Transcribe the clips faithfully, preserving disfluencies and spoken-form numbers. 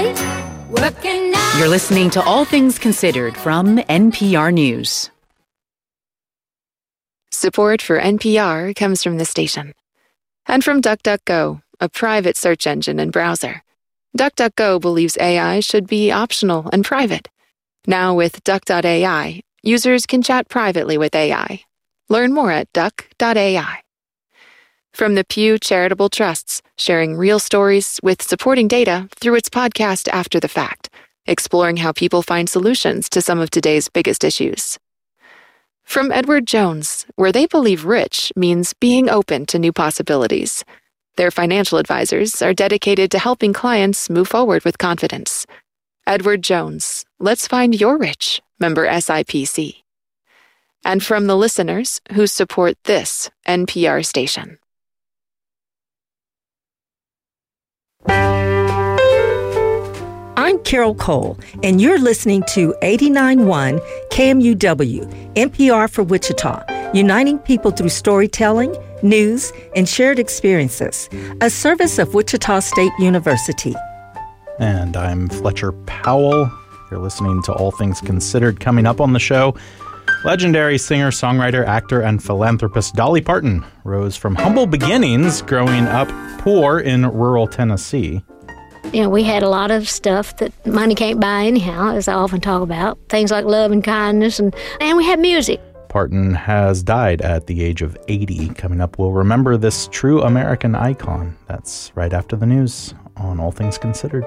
You're listening to All Things Considered from N P R News. Support for N P R comes from this station. And from DuckDuckGo, a private search engine and browser. DuckDuckGo believes A I should be optional and private. Now with Duck dot A I, users can chat privately with A I. Learn more at duck dot A I. From the Pew Charitable Trusts, sharing real stories with supporting data through its podcast After the Fact, exploring how people find solutions to some of today's biggest issues. From Edward Jones, where they believe rich means being open to new possibilities. Their financial advisors are dedicated to helping clients move forward with confidence. Edward Jones, let's find your rich, member S I P C. And from the listeners who support this N P R station. I'm Carol Cole, and you're listening to eighty-nine point one K M U W, N P R for Wichita, uniting people through storytelling, news, and shared experiences, a service of Wichita State University. And I'm Fletcher Powell. You're listening to All Things Considered. Coming up on the show, legendary singer, songwriter, actor, and philanthropist Dolly Parton rose from humble beginnings growing up poor in rural Tennessee. You know, we had a lot of stuff that money can't buy anyhow, as I often talk about. Things like love and kindness, and, and we had music. Parton has died at the age of eighty. Coming up, we'll remember this true American icon. That's right after the news on All Things Considered.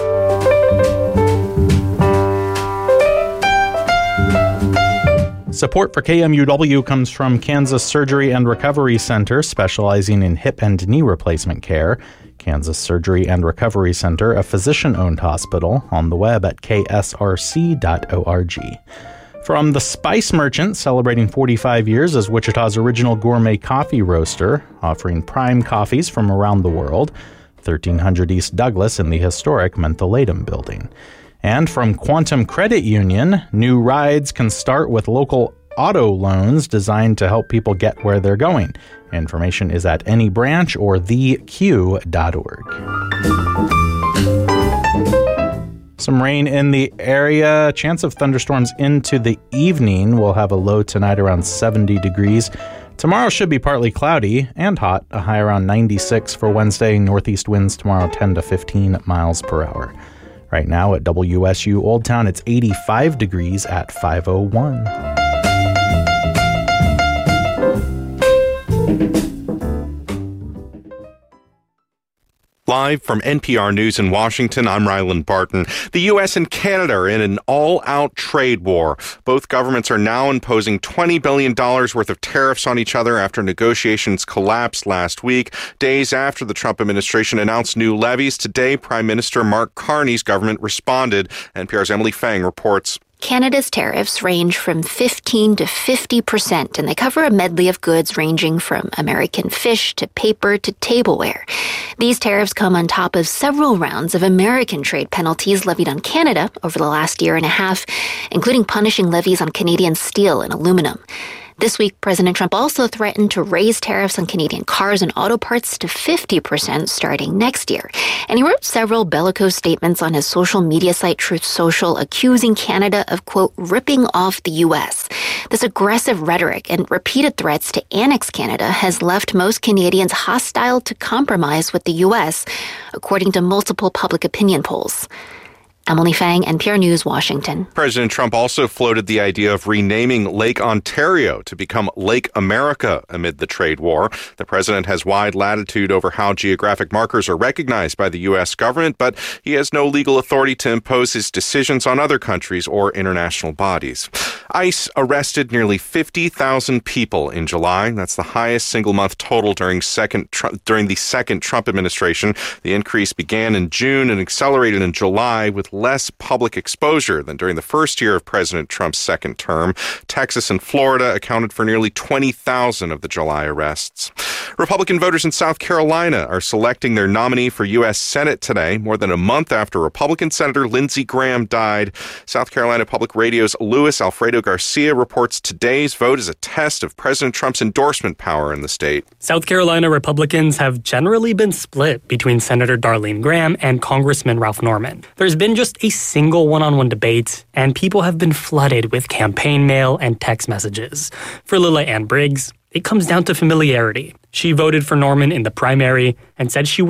Support for K M U W comes from Kansas Surgery and Recovery Center, specializing in hip and knee replacement care. Kansas Surgery and Recovery Center, a physician-owned hospital, on the web at k s r c dot org. From The Spice Merchant, celebrating forty-five years as Wichita's original gourmet coffee roaster, offering prime coffees from around the world, thirteen hundred East Douglas in the historic Mentholatum building. And from Quantum Credit Union, new rides can start with local auto loans designed to help people get where they're going. Information is at any branch or the q dot org. Some rain in the area. Chance of thunderstorms into the evening. We'll have a low tonight around seventy degrees. Tomorrow should be partly cloudy and hot, a high around ninety-six for Wednesday. Northeast winds tomorrow ten to fifteen miles per hour. Right now at W S U Old Town, it's eighty-five degrees at five oh one. Live from N P R News in Washington, I'm Ryland Barton. The U S and Canada are in an all-out trade war. Both governments are now imposing twenty billion dollars worth of tariffs on each other after negotiations collapsed last week. Days after the Trump administration announced new levies, today Prime Minister Mark Carney's government responded. N P R's Emily Fang reports. Canada's tariffs range from fifteen to fifty percent, and they cover a medley of goods ranging from American fish to paper to tableware. These tariffs come on top of several rounds of American trade penalties levied on Canada over the last year and a half, including punishing levies on Canadian steel and aluminum. This week, President Trump also threatened to raise tariffs on Canadian cars and auto parts to fifty percent starting next year. And he wrote several bellicose statements on his social media site Truth Social, accusing Canada of, quote, ripping off the U S. This aggressive rhetoric and repeated threats to annex Canada has left most Canadians hostile to compromise with the U S, according to multiple public opinion polls. Emily Fang, N P R News, Washington. President Trump also floated the idea of renaming Lake Ontario to become Lake America amid the trade war. The president has wide latitude over how geographic markers are recognized by the U S government, but he has no legal authority to impose his decisions on other countries or international bodies. ICE arrested nearly fifty thousand people in July. That's the highest single-month total during second during the second Trump administration. The increase began in June and accelerated in July with less public exposure than during the first year of President Trump's second term. Texas and Florida accounted for nearly twenty thousand of the July arrests. Republican voters in South Carolina are selecting their nominee for U S Senate today, more than a month after Republican Senator Lindsey Graham died. South Carolina Public Radio's Louis Alfredo Alfredo Garcia reports today's vote is a test of President Trump's endorsement power in the state. South Carolina Republicans have generally been split between Senator Darlene Graham and Congressman Ralph Norman. There's been just a single one-on-one debate, and people have been flooded with campaign mail and text messages. For Lila Ann Briggs, it comes down to familiarity. She voted for Norman in the primary and said she